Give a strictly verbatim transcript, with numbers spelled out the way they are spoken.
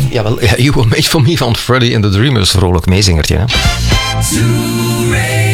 Jawel, ja, You Were Made For Me van Freddie and the Dreamers. Vrolijk meezingertje, hè?